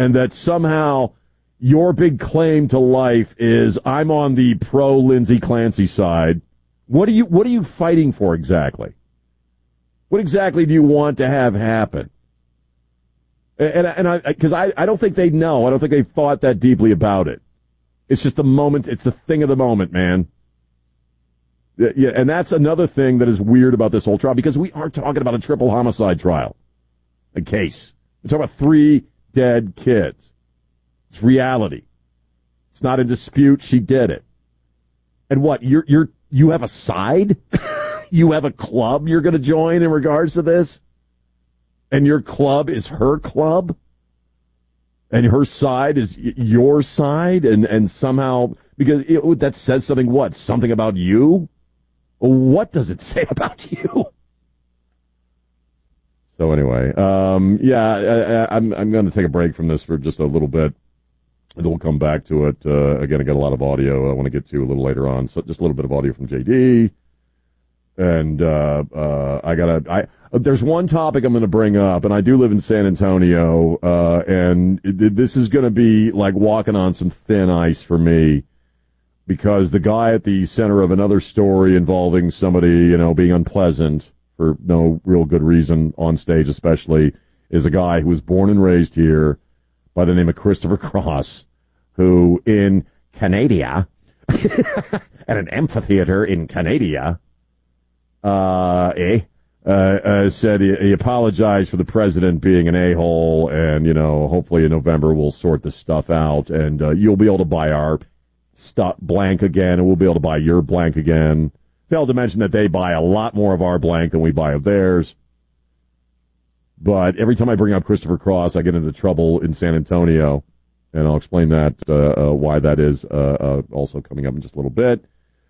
and that somehow your big claim to life is I'm on the pro Lindsay Clancy side. What are you fighting for exactly? What exactly do you want to have happen? Because I don't think they know. I don't think they've thought that deeply about it. It's just the moment. It's the thing of the moment, man. Yeah, and that's another thing that is weird about this whole trial, because we are talking about a triple homicide trial, a case. We're talking about 3 dead kids. It's reality. It's not in dispute. She did it. And what? You have a side? You have a club you're going to join in regards to this? And your club is her club? And her side is your side? And somehow, because that says something, what? Something about you? What does it say about you? So anyway, I'm going to take a break from this for just a little bit. And then we'll come back to it. Again, I got a lot of audio I want to get to a little later on. So just a little bit of audio from JD. And there's one topic I'm going to bring up, and I do live in San Antonio, and this is going to be like walking on some thin ice for me, because the guy at the center of another story involving somebody, being unpleasant for no real good reason on stage especially, is a guy who was born and raised here by the name of Christopher Cross, who in Canada, at an amphitheater in Canada, said he apologized for the president being an a-hole, and, hopefully in November we'll sort this stuff out, and you'll be able to buy our stuff blank again, and we'll be able to buy your blank again. Failed to mention that they buy a lot more of our blank than we buy of theirs. But every time I bring up Christopher Cross, I get into trouble in San Antonio, and I'll explain that, why that is, also coming up in just a little bit.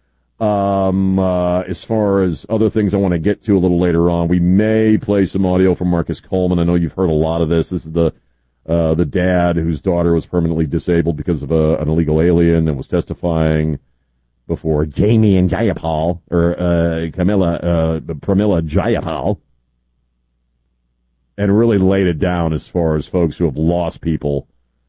As far as other things I want to get to a little later on, we may play some audio from Marcus Coleman. I know you've heard a lot of this. This is the dad whose daughter was permanently disabled because of an illegal alien and was testifying before Jamie and Jayapal, or Pramila Jayapal, and really laid it down as far as folks who have lost people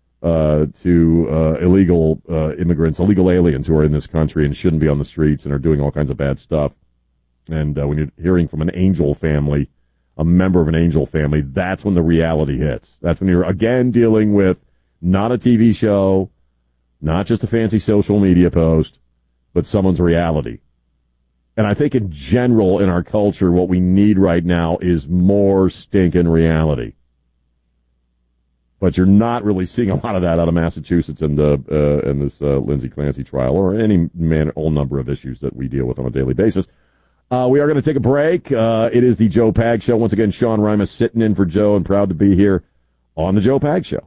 to illegal immigrants, illegal aliens who are in this country and shouldn't be on the streets and are doing all kinds of bad stuff. And when you're hearing from an angel family, a member of an angel family, that's when the reality hits. That's when you're, again, dealing with not a TV show, not just a fancy social media post, but someone's reality. And I think in general in our culture, what we need right now is more stinking reality. But you're not really seeing a lot of that out of Massachusetts and this Lindsay Clancy trial, or any whole number of issues that we deal with on a daily basis. We are going to take a break. It is the Joe Pag Show. Once again, Sean Rimas sitting in for Joe, and proud to be here on the Joe Pag Show.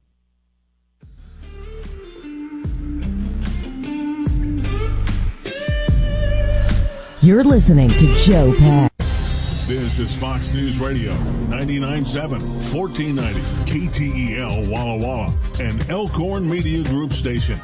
You're listening to Joe Pag. This is Fox News Radio, 99.7, 1490, KTEL Walla Walla, and Elkhorn Media Group station.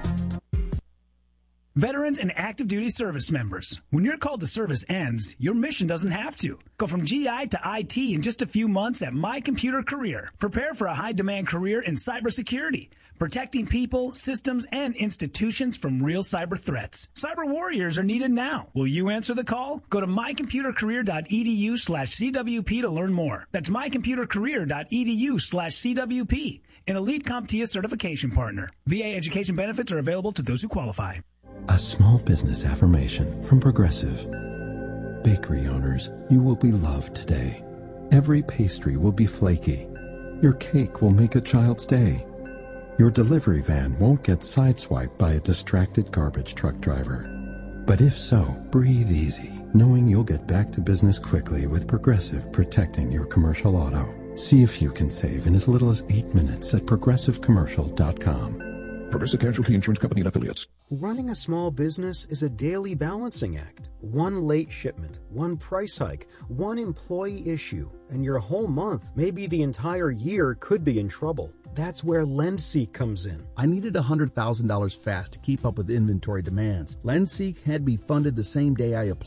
Veterans and active duty service members, when your call to service ends, your mission doesn't have to. Go from GI to IT in just a few months at My Computer Career. Prepare for a high-demand career in cybersecurity, protecting people, systems, and institutions from real cyber threats. Cyber warriors are needed now. Will you answer the call? Go to mycomputercareer.edu/CWP to learn more. That's mycomputercareer.edu/CWP, an elite CompTIA certification partner. VA education benefits are available to those who qualify. A small business affirmation from Progressive. Bakery owners, you will be loved today. Every pastry will be flaky. Your cake will make a child's day. Your delivery van won't get sideswiped by a distracted garbage truck driver. But if so, breathe easy, knowing you'll get back to business quickly with Progressive protecting your commercial auto. See if you can save in as little as 8 minutes at progressivecommercial.com. Progressive Casualty Insurance Company and Affiliates. Running a small business is a daily balancing act. One late shipment, one price hike, one employee issue, and your whole month, maybe the entire year, could be in trouble. That's where LendSeek comes in. I needed $100,000 fast to keep up with inventory demands. LendSeek had me funded the same day I applied.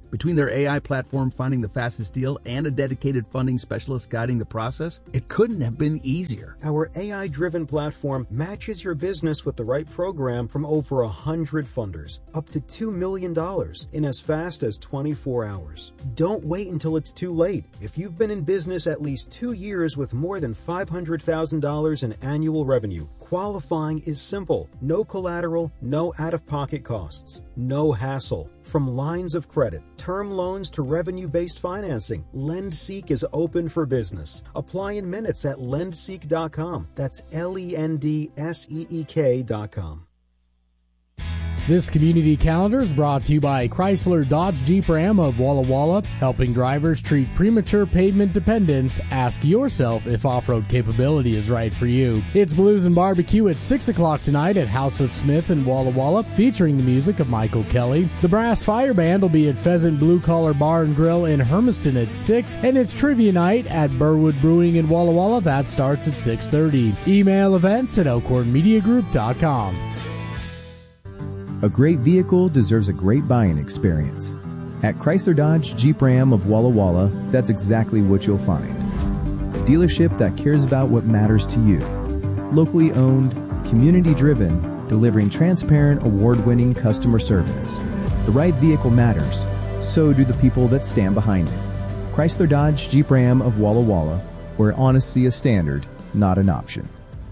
Between their AI platform finding the fastest deal and a dedicated funding specialist guiding the process, it couldn't have been easier. Our AI-driven platform matches your business with the right program from over 100 funders, up to $2 million in as fast as 24 hours. Don't wait until it's too late. If you've been in business at least 2 years with more than $500,000 in annual revenue, qualifying is simple. No collateral, no out-of-pocket costs, no hassle. From lines of credit, term loans to revenue-based financing, LendSeek is open for business. Apply in minutes at lendseek.com. That's LENDSEEK.com. This community calendar is brought to you by Chrysler Dodge Jeep Ram of Walla Walla, helping drivers treat premature pavement dependence. Ask yourself if off-road capability is right for you. It's Blues and Barbecue at 6 o'clock tonight at House of Smith in Walla Walla, featuring the music of Michael Kelly. The Brass Fire Band will be at Pheasant Blue Collar Bar and Grill in Hermiston at 6, and it's Trivia Night at Burwood Brewing in Walla Walla. That starts at 6:30. Email events at elkhornmediagroup.com. A great vehicle deserves a great buying experience. At Chrysler Dodge Jeep Ram of Walla Walla, that's exactly what you'll find. A dealership that cares about what matters to you. Locally owned, community-driven, delivering transparent, award-winning customer service. The right vehicle matters. So do the people that stand behind it. Chrysler Dodge Jeep Ram of Walla Walla, where honesty is standard, not an option.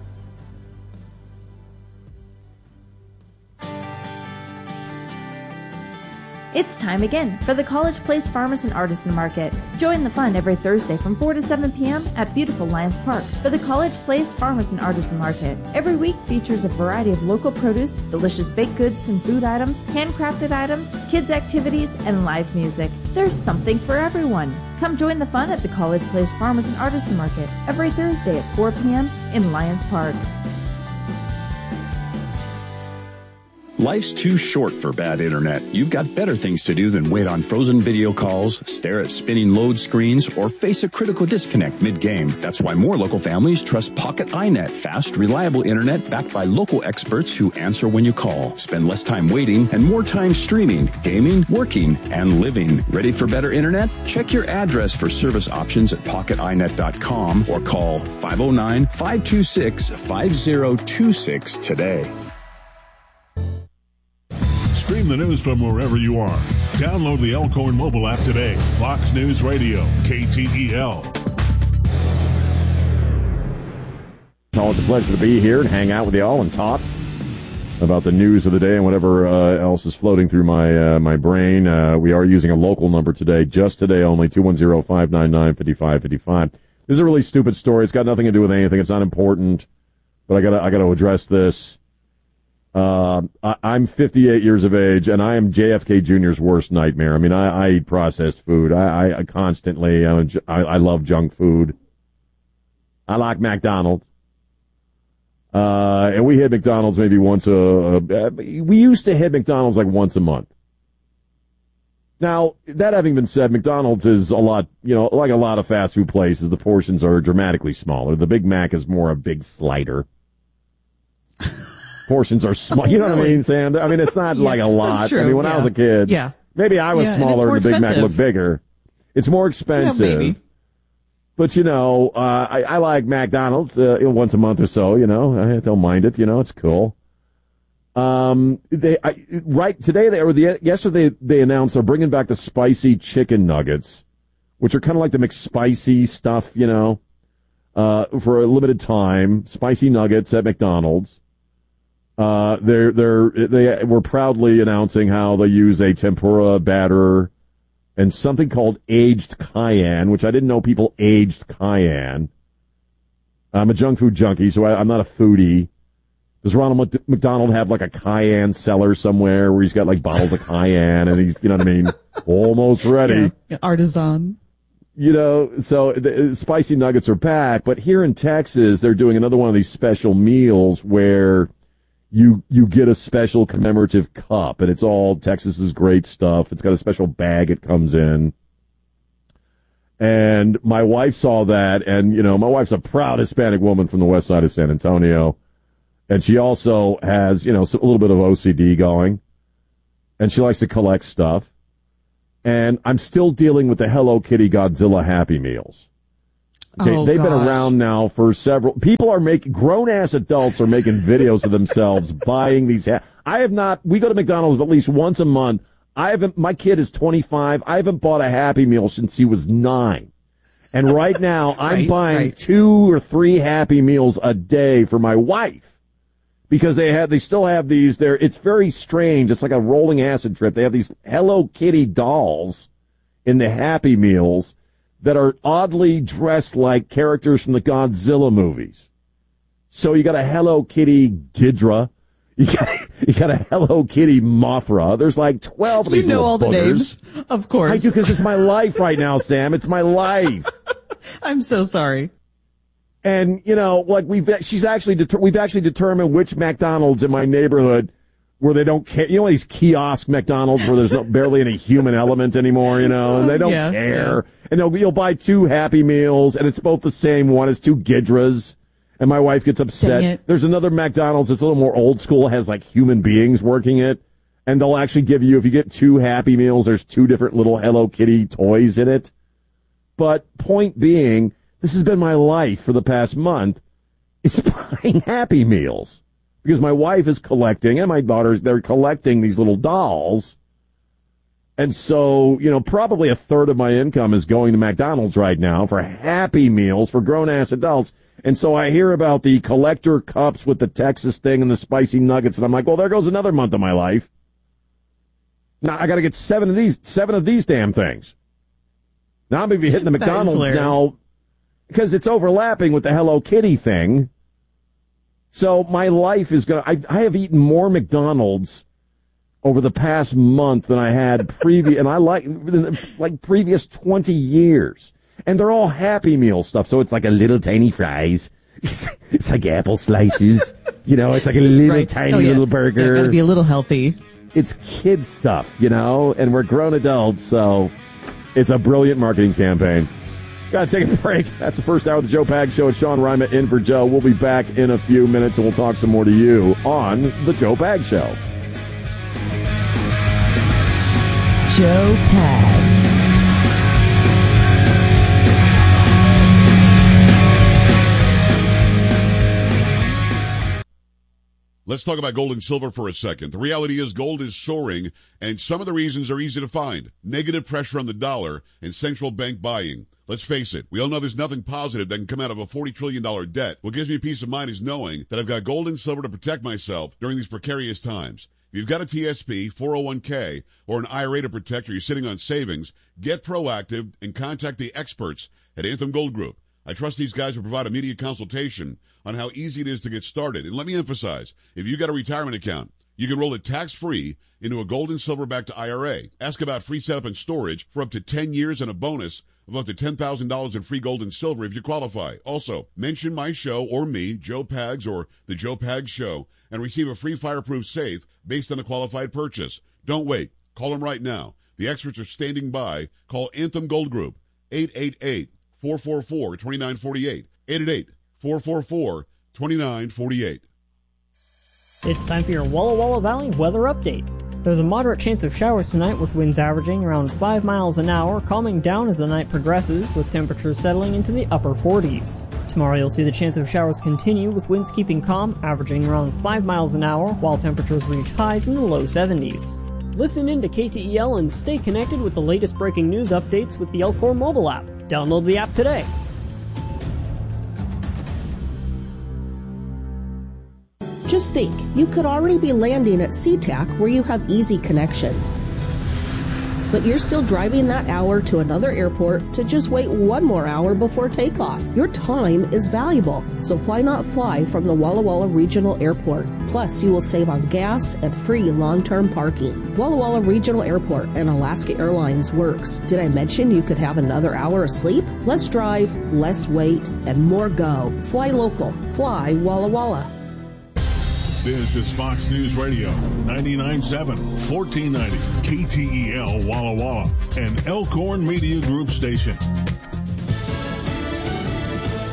It's time again for the College Place Farmers and Artisan Market. Join the fun every Thursday from 4 to 7 p.m. at beautiful Lions Park for the College Place Farmers and Artisan Market. Every week features a variety of local produce, delicious baked goods and food items, handcrafted items, kids' activities, and live music. There's something for everyone. Come join the fun at the College Place Farmers and Artisan Market every Thursday at 4 p.m. in Lions Park. Life's too short for bad internet. You've got better things to do than wait on frozen video calls, stare at spinning load screens, or face a critical disconnect mid-game. That's why more local families trust Pocket iNet, fast, reliable internet backed by local experts who answer when you call. Spend less time waiting and more time streaming, gaming, working, and living. Ready for better internet? Check your address for service options at pocketinet.com or call 509-526-5026 today. Stream the news from wherever you are. Download the Elkhorn mobile app today. Fox News Radio, KTEL. It's always a pleasure to be here and hang out with you all and talk about the news of the day and whatever else is floating through my brain. We are using a local number today, just today only, 210-599-5555. This is a really stupid story. It's got nothing to do with anything. It's not important, but I gotta address this. I'm 58 years of age, and I am JFK Jr.'s worst nightmare. I mean, I eat processed food. I constantly, I love junk food. I like McDonald's. And we hit McDonald's maybe once we used to hit McDonald's like once a month. Now, that having been said, McDonald's is a lot, like a lot of fast food places, the portions are dramatically smaller. The Big Mac is more a big slider. Portions are small. You know what I mean, Sam? I mean, it's not like a lot. I mean, when I was a kid, maybe I was smaller and the Big Mac looked bigger. It's more expensive. Yeah, maybe. But, I like McDonald's once a month or so, I don't mind it, it's cool. Yesterday they announced they're bringing back the spicy chicken nuggets, which are kind of like the McSpicy stuff, for a limited time. Spicy nuggets at McDonald's. They were proudly announcing how they use a tempura batter and something called aged cayenne, which I didn't know people aged cayenne. I'm a junk food junkie, so I'm not a foodie. Does Ronald McDonald have like a cayenne cellar somewhere where he's got like bottles of cayenne and he's, almost ready? Yeah, artisan. So the spicy nuggets are back, but here in Texas, they're doing another one of these special meals where you get a special commemorative cup, and it's all Texas's great stuff. It's got a special bag it comes in. And my wife saw that, and, my wife's a proud Hispanic woman from the west side of San Antonio. And she also has, a little bit of OCD going. And she likes to collect stuff. And I'm still dealing with the Hello Kitty Godzilla Happy Meals. Okay, they've been around now for several. People are grown-ass adults are making videos of themselves buying these. I have not. We go to McDonald's at least once a month. My kid is 25. I haven't bought a Happy Meal since he was 9. And right now, I'm buying 2 or 3 Happy Meals a day for my wife because they still have these. It's very strange. It's like a rolling acid trip. They have these Hello Kitty dolls in the Happy Meals that are oddly dressed like characters from the Godzilla movies. So you got a Hello Kitty Ghidorah. You got a Hello Kitty Mothra. There's like 12 of these. You know all the boogers. names, of course. I do, because it's my life right now, Sam. It's my life. I'm so sorry. And, like we've actually determined which McDonald's in my neighborhood where they don't care. These kiosk McDonald's where there's barely any human element anymore, and they don't care. Yeah. And you'll buy 2 Happy Meals, and it's both the same one. It's 2 Ghidorahs. And my wife gets upset. There's another McDonald's that's a little more old school, has like human beings working it. And they'll actually give you, if you get 2 Happy Meals, there's 2 different little Hello Kitty toys in it. But point being, this has been my life for the past month, is buying Happy Meals. Because my wife is collecting, and my daughters, they're collecting these little dolls. And so, probably a third of my income is going to McDonald's right now for Happy Meals for grown-ass adults. And so I hear about the collector cups with the Texas thing and the spicy nuggets, and I'm like, well, there goes another month of my life. Now I got to get 7 of these damn things. Now I'm going to be hitting the McDonald's now because it's overlapping with the Hello Kitty thing. So my life is going to, I have eaten more McDonald's over the past month than I had previous, and I like previous 20 years. And they're all Happy Meal stuff, so it's like a little tiny fries. It's like apple slices. It's like a little tiny little burger. Yeah, gotta be a little healthy. It's kid stuff, and we're grown adults, so it's a brilliant marketing campaign. Gotta take a break. That's the first hour of the Joe Pags Show. It's Sean Rima in for Joe. We'll be back in a few minutes, and we'll talk some more to you on the Joe Pags Show. Joe Pags. Let's talk about gold and silver for a second. The reality is gold is soaring, and some of the reasons are easy to find. Negative pressure on the dollar and central bank buying. Let's face it, we all know there's nothing positive that can come out of a $40 trillion debt. What gives me peace of mind is knowing that I've got gold and silver to protect myself during these precarious times. If you've got a TSP, 401k, or an IRA to protect, or you're sitting on savings, get proactive and contact the experts at Anthem Gold Group. I trust these guys will provide immediate consultation on how easy it is to get started. And let me emphasize, if you've got a retirement account, you can roll it tax-free into a gold and silver-backed IRA. Ask about free setup and storage for up to 10 years and a bonus of up to $10,000 in free gold and silver if you qualify. Also, mention my show or me, Joe Pags or The Joe Pags Show, and receive a free fireproof safe based on a qualified purchase. Don't wait. Call them right now. The experts are standing by. Call Anthem Gold Group, 888-444-2948. 888-444-2948. It's time for your Walla Walla Valley weather update. There's a moderate chance of showers tonight with winds averaging around 5 miles an hour, calming down as the night progresses with temperatures settling into the upper 40s. Tomorrow you'll see the chance of showers continue with winds keeping calm, averaging around 5 miles an hour, while temperatures reach highs in the low 70s. Listen in to KTEL and stay connected with the latest breaking news updates with the Elcor mobile app. Download the app today. Just think, you could already be landing at SeaTac where you have easy connections. But you're still driving that hour to another airport to just wait 1 more hour before takeoff. Your time is valuable, so why not fly from the Walla Walla Regional Airport? Plus, you will save on gas and free long-term parking. Walla Walla Regional Airport and Alaska Airlines works. Did I mention you could have another hour of sleep? Less drive, less wait, and more go. Fly local. Fly Walla Walla. This is Fox News Radio, 99.7, 1490, KTEL Walla Walla, an Elkhorn Media Group station. Still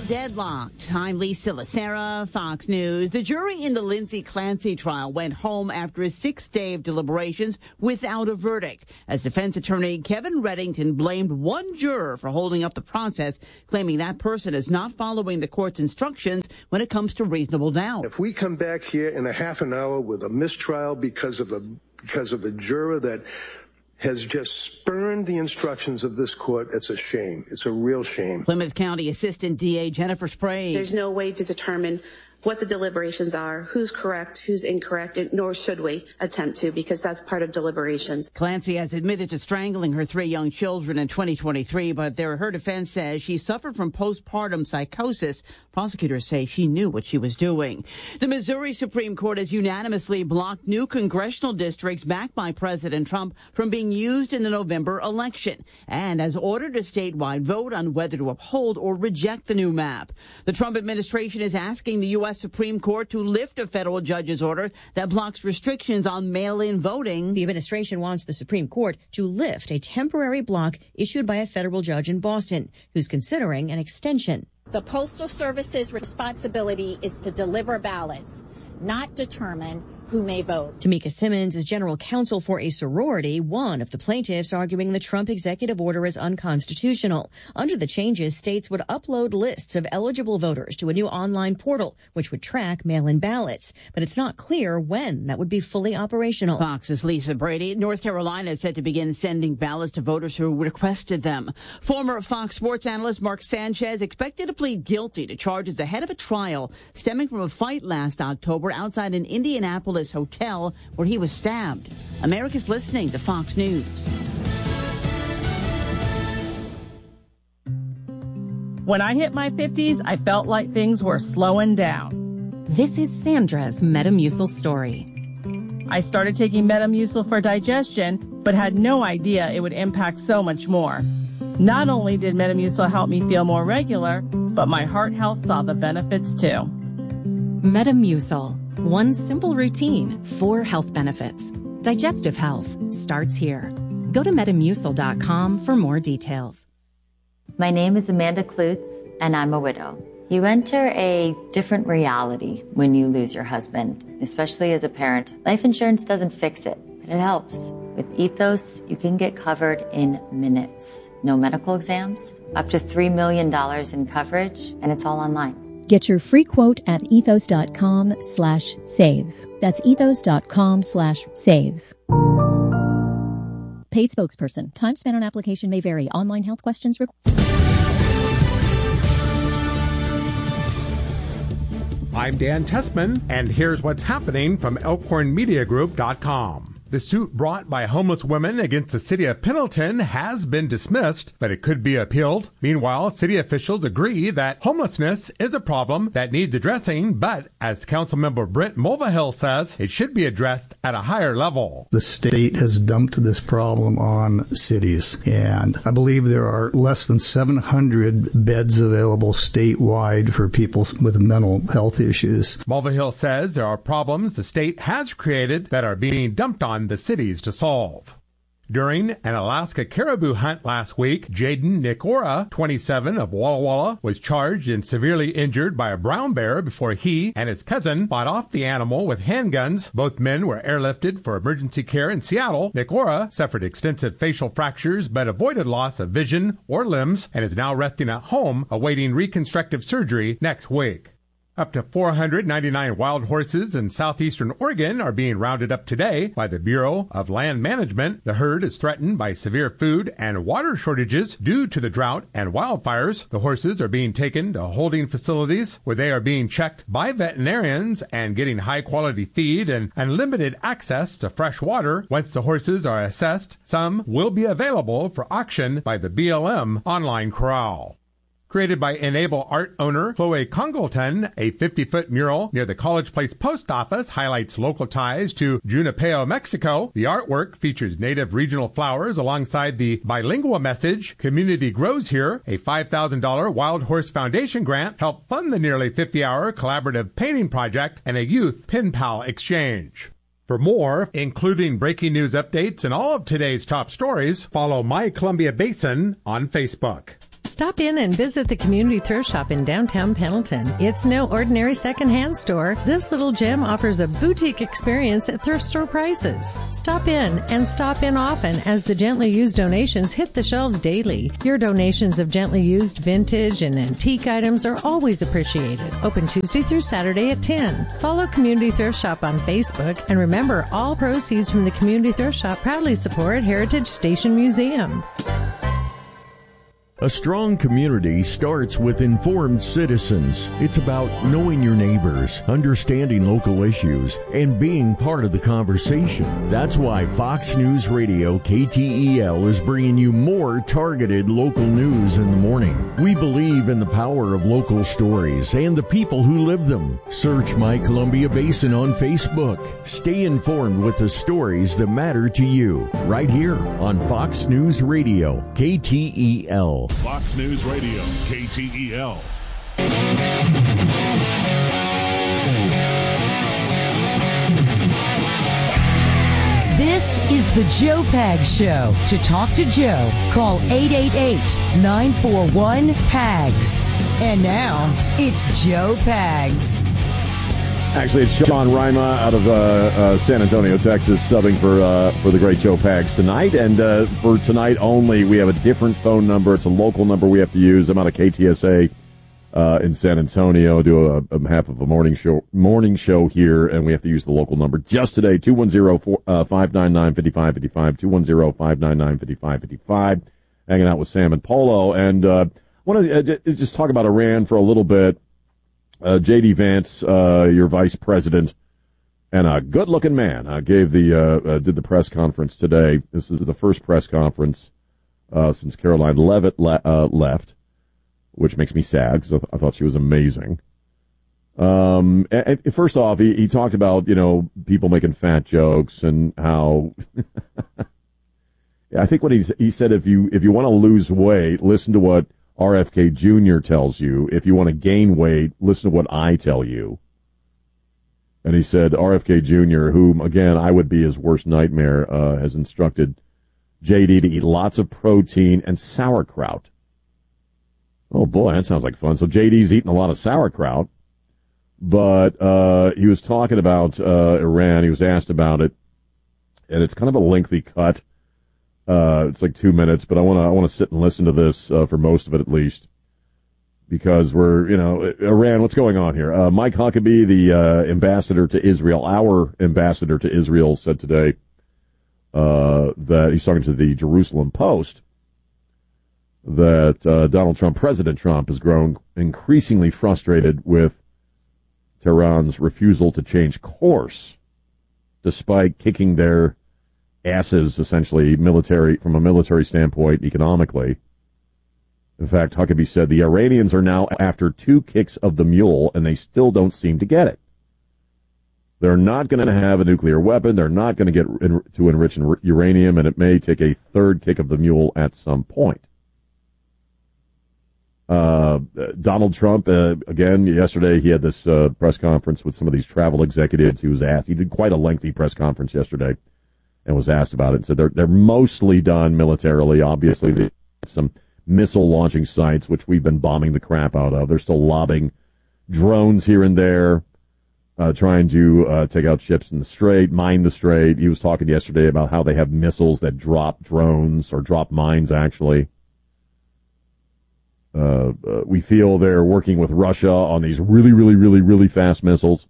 deadlocked. I'm Lisa Lacera, Fox News. The jury in the Lindsay Clancy trial went home after a 6th day of deliberations without a verdict, as defense attorney Kevin Reddington blamed one juror for holding up the process, claiming that person is not following the court's instructions when it comes to reasonable doubt. If we come back here in a half an hour with a mistrial because of a juror that has just spurned the instructions of this court, it's a shame. It's a real shame. Plymouth County Assistant DA Jennifer Sprague. There's no way to determine what the deliberations are, who's correct, who's incorrect, nor should we attempt to, because that's part of deliberations. Clancy has admitted to strangling her 3 young children in 2023, but her defense says she suffered from postpartum psychosis. Prosecutors say she knew what she was doing. The Missouri Supreme Court has unanimously blocked new congressional districts backed by President Trump from being used in the November election and has ordered a statewide vote on whether to uphold or reject the new map. The Trump administration is asking the U.S. Supreme Court to lift a federal judge's order that blocks restrictions on mail-in voting. The administration wants the Supreme Court to lift a temporary block issued by a federal judge in Boston, who's considering an extension. The Postal Service's responsibility is to deliver ballots, not determine who may vote. Tamika Simmons is general counsel for a sorority, one of the plaintiffs arguing the Trump executive order is unconstitutional. Under the changes, states would upload lists of eligible voters to a new online portal, which would track mail-in ballots. But it's not clear when that would be fully operational. Fox's Lisa Brady. North Carolina is set to begin sending ballots to voters who requested them. Former Fox Sports analyst Mark Sanchez expected to plead guilty to charges ahead of a trial stemming from a fight last October outside an Indianapolis hotel where he was stabbed. America's listening to Fox News. When I hit my 50s, I felt like things were slowing down. This is Sandra's Metamucil story. I started taking Metamucil for digestion, but had no idea it would impact so much more. Not only did Metamucil help me feel more regular, but my heart health saw the benefits too. Metamucil. One simple routine, 4 health benefits. Digestive health starts here. Go to Metamucil.com for more details. My name is Amanda Klutz, and I'm a widow. You enter a different reality when you lose your husband, especially as a parent. Life insurance doesn't fix it, but it helps. With Ethos, you can get covered in minutes. No medical exams, up to $3 million in coverage, and it's all online. Get your free quote at ethos.com/save. That's ethos.com/save. Paid spokesperson. Time spent on application may vary. Online health questions required. I'm Dan Tessman, and here's what's happening from ElkhornMediaGroup.com. The suit brought by homeless women against the city of Pendleton has been dismissed, but it could be appealed. Meanwhile, city officials agree that homelessness is a problem that needs addressing, but as Councilmember Brent Mulvihill says, it should be addressed at a higher level. The state has dumped this problem on cities, and I believe there are less than 700 beds available statewide for people with mental health issues. Mulvihill says there are problems the state has created that are being dumped on the cities to solve. During an Alaska caribou hunt last week, Jaden Nikora, 27, of Walla Walla, was charged and severely injured by a brown bear before he and his cousin fought off the animal with handguns. Both men were airlifted for emergency care in Seattle. Nikora suffered extensive facial fractures but avoided loss of vision or limbs and is now resting at home awaiting reconstructive surgery next week. Up to 499 wild horses in southeastern Oregon are being rounded up today by the Bureau of Land Management. The herd is threatened by severe food and water shortages due to the drought and wildfires. The horses are being taken to holding facilities where they are being checked by veterinarians and getting high-quality feed and unlimited access to fresh water. Once the horses are assessed, some will be available for auction by the BLM online corral. Created by Enable Art owner Chloe Congleton, a 50-foot mural near the College Place post office highlights local ties to Junipero, Mexico. The artwork features native regional flowers alongside the bilingual message, "Community Grows Here." A $5,000 Wild Horse Foundation grant helped fund the nearly 50-hour collaborative painting project and a youth pen pal exchange. For more, including breaking news updates and all of today's top stories, follow My Columbia Basin on Facebook. Stop in and visit the Community Thrift Shop in downtown Pendleton. It's no ordinary secondhand store. This little gem offers a boutique experience at thrift store prices. Stop in and stop in often as the gently used donations hit the shelves daily. Your donations of gently used vintage and antique items are always appreciated. Open Tuesday through Saturday at 10. Follow Community Thrift Shop on Facebook, and remember, all proceeds from the Community Thrift Shop proudly support Heritage Station Museum. A strong community starts with informed citizens. It's about knowing your neighbors, understanding local issues, and being part of the conversation. That's why Fox News Radio KTEL is bringing you more targeted local news in the morning. We believe in the power of local stories and the people who live them. Search My Columbia Basin on Facebook. Stay informed with the stories that matter to you, right here on Fox News Radio KTEL. Fox News Radio, KTEL. This is the Joe Pags Show. To talk to Joe, call 888-941-PAGS. And now, it's Joe Pags. Actually, it's Sean Rima out of San Antonio, Texas, subbing for the great Joe Pags tonight. And for tonight only, we have a different phone number. It's a local number we have to use. I'm out of KTSA in San Antonio. Do a half of a morning show here, and we have to use the local number just today. 210-599-5555. 210-599-5555. Hanging out with Sam and Polo, and I want to just talk about Iran for a little bit. J.D. Vance, your vice president, and a good-looking man, did the press conference today. This is the first press conference since Caroline Leavitt left, which makes me sad because I thought she was amazing. And first off, he talked about, people making fat jokes and how I think what he said, if you want to lose weight, listen to what RFK Jr. tells you. If you want to gain weight, listen to what I tell you. And he said RFK Jr., whom, again, I would be his worst nightmare, has instructed JD to eat lots of protein and sauerkraut. Oh, boy, that sounds like fun. So JD's eating a lot of sauerkraut. But he was talking about Iran. He was asked about it. And it's kind of a lengthy cut. It's like 2 minutes, but I want to sit and listen to this for most of it at least, because we're Iran. What's going on here? Mike Huckabee, the ambassador to Israel, our ambassador to Israel, said today that he's talking to the Jerusalem Post that President Trump, has grown increasingly frustrated with Tehran's refusal to change course, despite kicking their asses, essentially, from a military standpoint, economically. In fact, Huckabee said the Iranians are now after 2 kicks of the mule, and they still don't seem to get it. They're not going to have a nuclear weapon. They're not going to get to enrich uranium, and it may take a 3rd kick of the mule at some point. Donald Trump, again, yesterday he had this press conference with some of these travel executives. He was asked. He did quite a lengthy press conference yesterday, and was asked about it, and said they're mostly done militarily. Obviously, they have some missile launching sites, which we've been bombing the crap out of. They're still lobbing drones here and there, trying to take out ships in the Strait, mine the Strait. He was talking yesterday about how they have missiles that drop drones, or drop mines, actually. We feel they're working with Russia on these really, really, really, really fast missiles.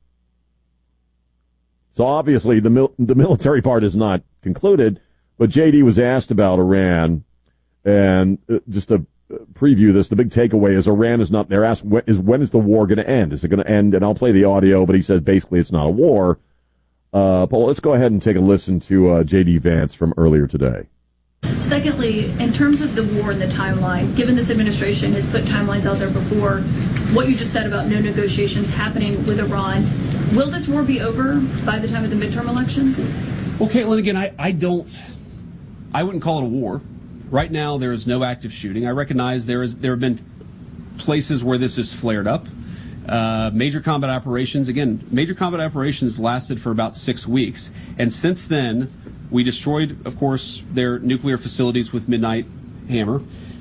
So obviously the military part is not concluded, but JD was asked about Iran, and just to preview this, the big takeaway is Iran is not, they're asked when is the war going to end? Is it going to end? And I'll play the audio, but he says basically it's not a war. Paul, let's go ahead and take a listen to JD Vance from earlier today. Secondly, in terms of the war and the timeline, given this administration has put timelines out there before, what you just said about no negotiations happening with Iran, will this war be over by the time of the midterm elections? Well, Caitlin, again, I wouldn't call it a war. Right now, there is no active shooting. I recognize there have been places where this has flared up. Major combat operations lasted for about 6 weeks. And since then, we destroyed, of course, their nuclear facilities with Midnight Hammer.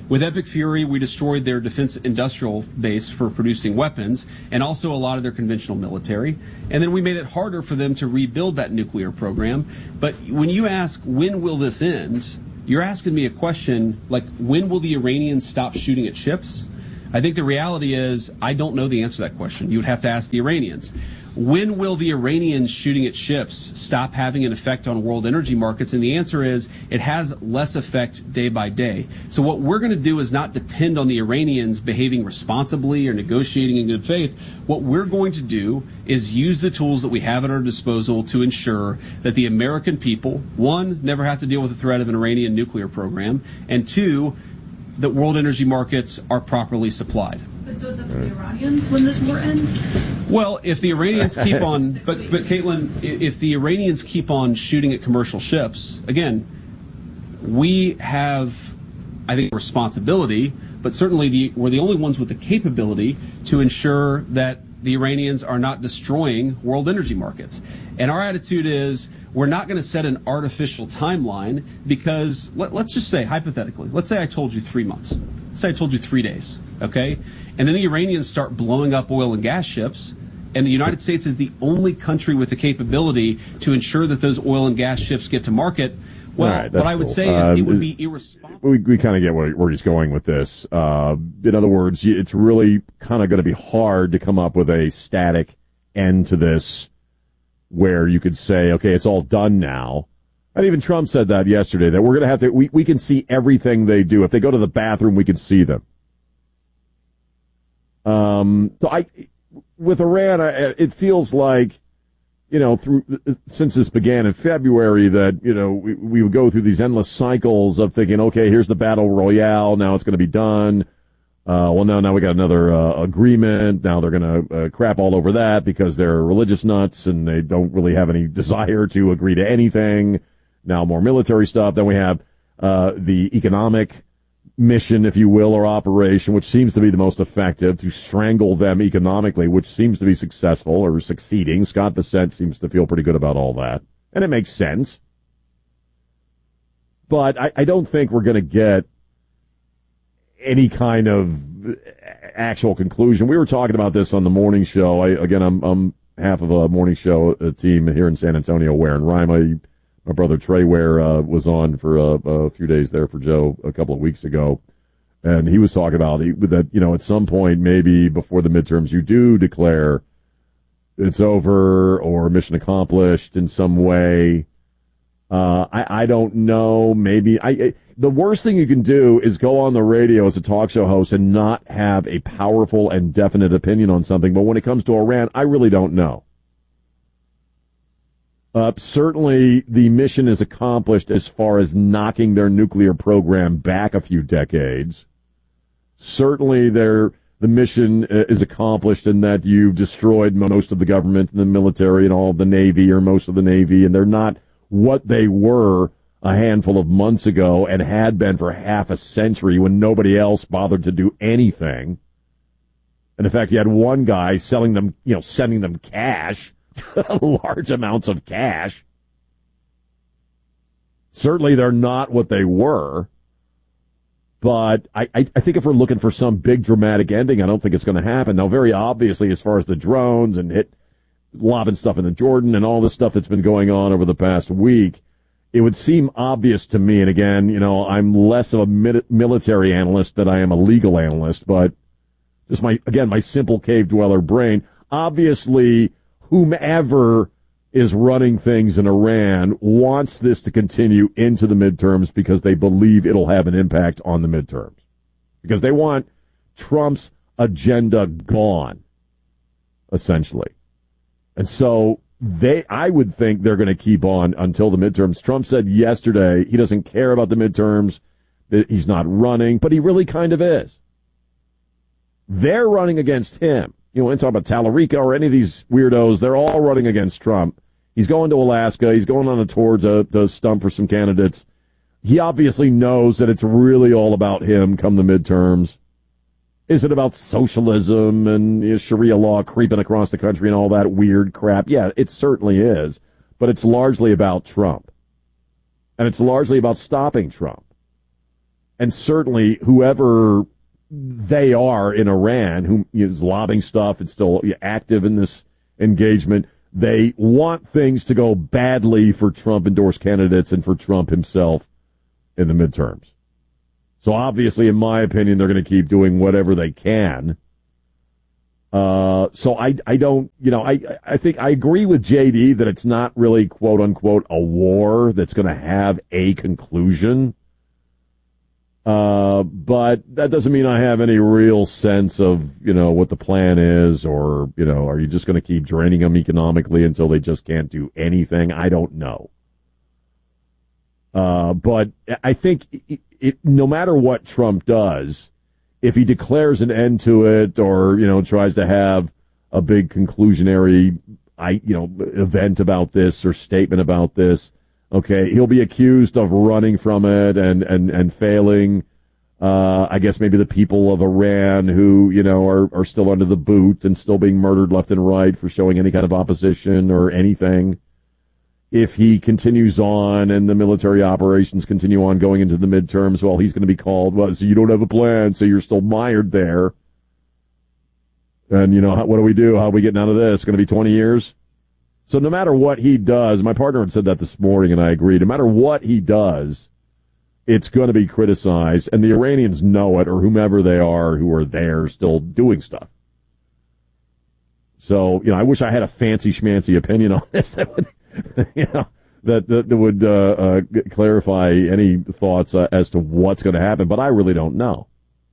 With Epic Fury, we destroyed their defense industrial base for producing weapons and also a lot of their conventional military. And then we made it harder for them to rebuild that nuclear program. But when you ask, when will this end? You're asking me a question like, when will the Iranians stop shooting at ships? I think the reality is, I don't know the answer to that question. You would have to ask the Iranians. When will the Iranians shooting at ships stop having an effect on world energy markets? And the answer is, it has less effect day by day. So what we're going to do is not depend on the Iranians behaving responsibly or negotiating in good faith. What we're going to do is use the tools that we have at our disposal to ensure that the American people, one, never have to deal with the threat of an Iranian nuclear program, and two, that world energy markets are properly supplied. But so it's up to the Iranians when this war ends? Well, if the Iranians keep on, but Caitlin, if the Iranians keep on shooting at commercial ships, again, we have, I think, responsibility, but certainly we're the only ones with the capability to ensure that the Iranians are not destroying world energy markets. And our attitude is, we're not going to set an artificial timeline because, let's just say, hypothetically, let's say I told you 3 months. Let's say I told you 3 days, okay? And then the Iranians start blowing up oil and gas ships, and the United States is the only country with the capability to ensure that those oil and gas ships get to market. Well, right, what I would say is it would be irresponsible. We kind of get where he's going with this. In other words, it's really kind of going to be hard to come up with a static end to this where you could say, okay, it's all done now. And even Trump said that yesterday, that we're going to have to, we can see everything they do. If they go to the bathroom, we can see them. So with Iran, it feels like, since this began in February that, we would go through these endless cycles of thinking, okay, here's the battle royale. Now it's going to be done. Now we got another agreement. Now they're going to crap all over that because they're religious nuts and they don't really have any desire to agree to anything. Now more military stuff. Then we have the economic mission, if you will, or operation, which seems to be the most effective to strangle them economically, which seems to be successful or succeeding. Scott Bessent seems to feel pretty good about all that. And it makes sense. But I don't think we're going to get any kind of actual conclusion. We were talking about this on the morning show. I'm half of a morning show team here in San Antonio, Ware and Rima. My brother Trey Ware was on for a few days there for Joe a couple of weeks ago. And he was talking about that, at some point, maybe before the midterms, you do declare it's over or mission accomplished in some way. I don't know. Maybe the worst thing you can do is go on the radio as a talk show host and not have a powerful and definite opinion on something. But when it comes to Iran, I really don't know. Certainly the mission is accomplished as far as knocking their nuclear program back a few decades. Certainly the mission is accomplished in that you've destroyed most of the government and the military and all of the Navy or most of the Navy, and they're not what they were a handful of months ago and had been for half a century when nobody else bothered to do anything. And in fact, you had one guy selling them, sending them cash, large amounts of cash. Certainly they're not what they were. But I think if we're looking for some big dramatic ending, I don't think it's going to happen. Now, very obviously, as far as the drones and lobbing stuff in the Jordan and all this stuff that's been going on over the past week, it would seem obvious to me, and again, I'm less of a military analyst than I am a legal analyst, but just my simple cave dweller brain, obviously whomever is running things in Iran wants this to continue into the midterms because they believe it'll have an impact on the midterms. Because they want Trump's agenda gone, essentially. And so I would think they're going to keep on until the midterms. Trump said yesterday he doesn't care about the midterms, that he's not running, but he really kind of is. They're running against him. And talk about Tallarico or any of these weirdos, they're all running against Trump. He's going to Alaska. He's going on a tour to stump for some candidates. He obviously knows that it's really all about him come the midterms. Is it about socialism and Sharia law creeping across the country and all that weird crap? Yeah, it certainly is. But it's largely about Trump. And it's largely about stopping Trump. and certainly whoever they are in Iran, who is lobbying stuff and still active in this engagement, they want things to go badly for Trump-endorsed candidates and for Trump himself in the midterms. So obviously, in my opinion, they're going to keep doing whatever they can. So I don't, I think I agree with JD that it's not really, quote unquote, a war that's going to have a conclusion. But that doesn't mean I have any real sense of, what the plan is, or, are you just going to keep draining them economically until they just can't do anything? I don't know. But I think no matter what Trump does, if he declares an end to it or, tries to have a big conclusionary, event about this or statement about this, okay, he'll be accused of running from it and failing. I guess maybe the people of Iran who, are still under the boot and still being murdered left and right for showing any kind of opposition or anything. If he continues on and the military operations continue on going into the midterms, well, he's going to be called, so you don't have a plan, so you're still mired there. And, what do we do? How are we getting out of this? It's going to be 20 years? So no matter what he does, my partner had said that this morning, and I agree, no matter what he does, it's going to be criticized, and the Iranians know it, or whomever they are who are there still doing stuff. So, I wish I had a fancy schmancy opinion on this that would, that would clarify any thoughts as to what's going to happen, but I really don't know.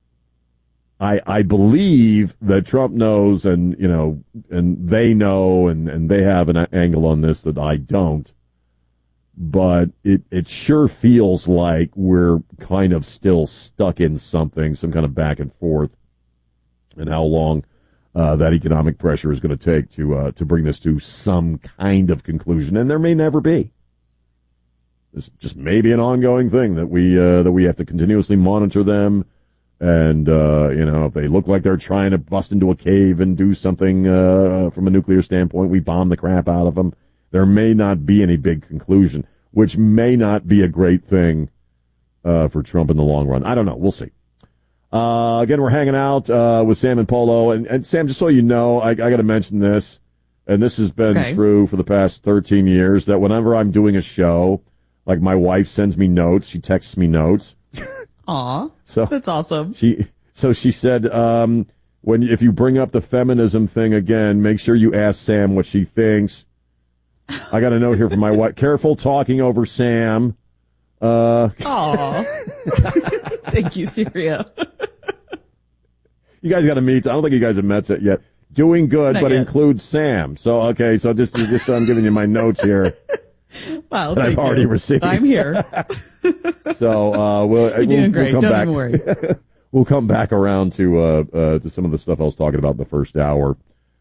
I believe that Trump knows, and they know, and they have an angle on this that I don't. But it sure feels like we're kind of still stuck in something, some kind of back and forth, and how long that economic pressure is going to take to bring this to some kind of conclusion, and there may never be. This just may be an ongoing thing that we have to continuously monitor them. And, if they look like they're trying to bust into a cave and do something from a nuclear standpoint, we bomb the crap out of them. There may not be any big conclusion, which may not be a great thing for Trump in the long run. I don't know. We'll see. Again, we're hanging out with Sam and Polo. And Sam, just so you know, I got to mention this, and this has been true for the past 13 years, that whenever I'm doing a show, like my wife sends me notes, she texts me notes. Aw, so that's awesome. She said, if you bring up the feminism thing again, make sure you ask Sam what she thinks. I got a note here from my wife. Careful talking over Sam. Aw. Thank you, Syria. You guys got to meet. I don't think you guys have met yet. Doing good, Not but yet. Includes Sam. So, okay, so just I'm giving you my notes here. Wow, that I've already received. I'm here. So we'll doing great. We'll come Don't back. even worry. We'll come back around to some of the stuff I was talking about in the first hour,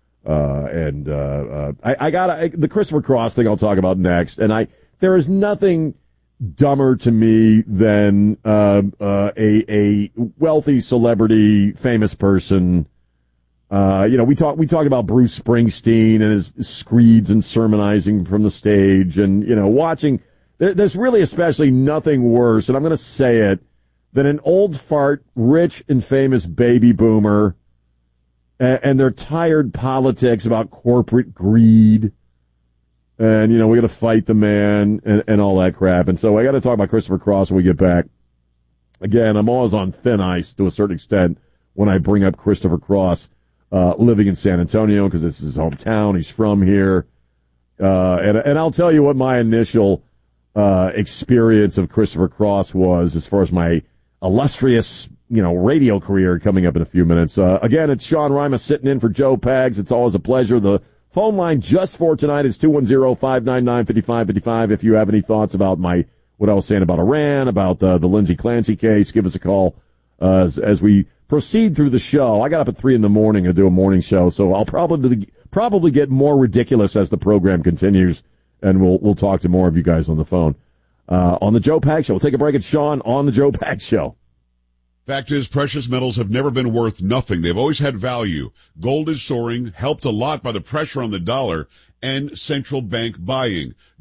I got the Christopher Cross thing I'll talk about next. And there is nothing dumber to me than a wealthy celebrity, famous person. We talked about Bruce Springsteen and his screeds and sermonizing from the stage, and watching. There's really especially nothing worse, and I'm going to say it, than an old fart, rich and famous baby boomer, and their tired politics about corporate greed, and we got to fight the man and all that crap. And so I got to talk about Christopher Cross when we get back. Again, I'm always on thin ice to a certain extent when I bring up Christopher Cross. Living in San Antonio because this is his hometown. He's from here. And I'll tell you what my initial experience of Christopher Cross was as far as my illustrious, radio career coming up in a few minutes. Again, it's Sean Rima sitting in for Joe Pags. It's always a pleasure. The phone line just for tonight is 210-599-5555. If you have any thoughts about what I was saying about Iran, about the Lindsey Clancy case, give us a call as we proceed through the show. I got up at 3 a.m. to do a morning show, so I'll probably get more ridiculous as the program continues, and we'll talk to more of you guys on the phone. On the Joe Pags Show. We'll take a break at Sean on the Joe Pags Show. Fact is, precious metals have never been worth nothing. They've always had value. Gold is soaring, helped a lot by the pressure on the dollar and central bank buying.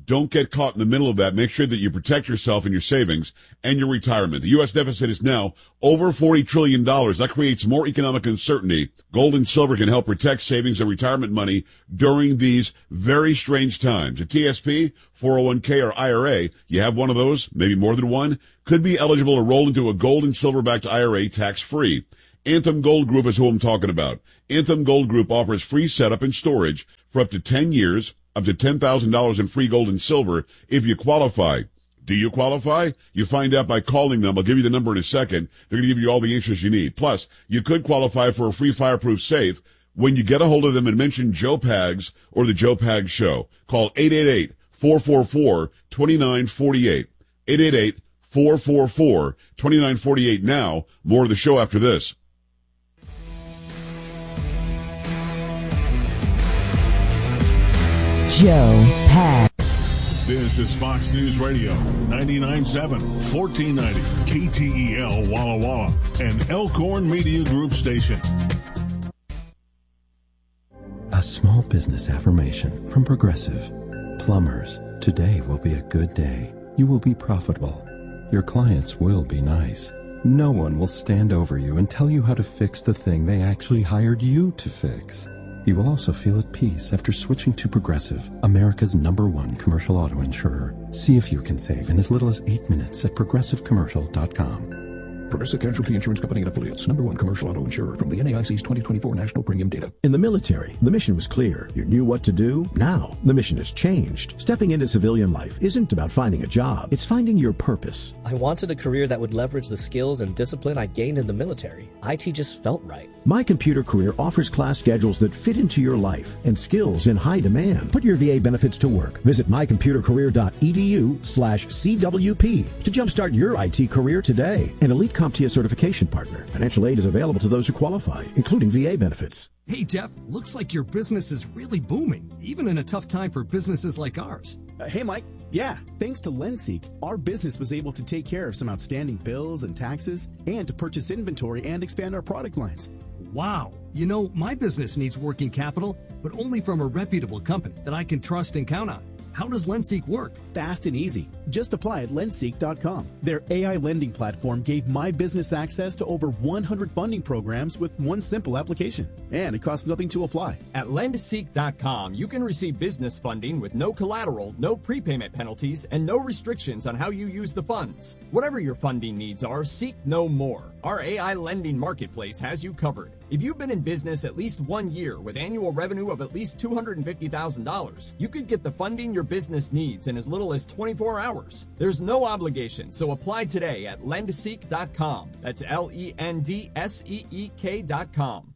Don't get caught in the middle of that. Make sure that you protect yourself and your savings and your retirement. The U.S. deficit is now over $40 trillion. That creates more economic uncertainty. Gold and silver can help protect savings and retirement money during these very strange times. A TSP, 401k, or IRA, you have one of those, maybe more than one, could be eligible to roll into a gold and silver-backed IRA tax-free. Anthem Gold Group is who I'm talking about. Anthem Gold Group offers free setup and storage for up to 10 years, up to $10,000 in free gold and silver if you qualify. Do you qualify? You find out by calling them. I'll give you the number in a second. They're going to give you all the answers you need. Plus, you could qualify for a free fireproof safe when you get a hold of them and mention Joe Pags or the Joe Pags Show. Call 888-444-2948. 888-444-2948 now. More of the show after this. Joe Pags. This is Fox News Radio, 99.7, 1490, KTEL Walla Walla, and Elkhorn Media Group station. A small business affirmation from Progressive. Plumbers, today will be a good day. You will be profitable. Your clients will be nice. No one will stand over you and tell you how to fix the thing they actually hired you to fix. You will also feel at peace after switching to Progressive, America's #1 commercial auto insurer. See if you can save in as little as 8 minutes at progressivecommercial.com. Progressive Casualty Insurance Company and Affiliates, #1 commercial auto insurer from the NAIC's 2024 national premium data. In the military, the mission was clear. You knew what to do. Now, the mission has changed. Stepping into civilian life isn't about finding a job. It's finding your purpose. I wanted a career that would leverage the skills and discipline I gained in the military. IT just felt right. My Computer Career offers class schedules that fit into your life and skills in high demand. Put your VA benefits to work. Visit mycomputercareer.edu/CWP to jumpstart your IT career today. An elite CompTIA certification partner. Financial aid is available to those who qualify, including VA benefits. Hey, Jeff, looks like your business is really booming, even in a tough time for businesses like ours. Hey, Mike. Yeah, thanks to LendSeek, our business was able to take care of some outstanding bills and taxes and to purchase inventory and expand our product lines. Wow. You know, my business needs working capital, but only from a reputable company that I can trust and count on. How does LendSeek work? Fast and easy. Just apply at lendseek.com. Their AI lending platform gave my business access to over 100 funding programs with one simple application. And it costs nothing to apply. At lendseek.com, you can receive business funding with no collateral, no prepayment penalties, and no restrictions on how you use the funds. Whatever your funding needs are, seek no more. Our AI lending marketplace has you covered. If you've been in business at least 1 year with annual revenue of at least $250,000, you could get the funding your business needs in as little as 24 hours. There's no obligation, so apply today at lendseek.com. That's LENDSEEK.com.